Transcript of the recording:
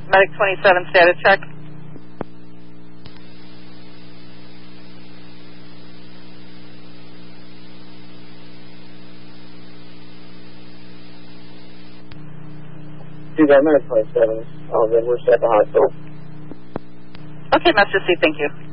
Medic 27, status check. You got Medic 27. Then we're at the hospital. Okay, Master C, thank you.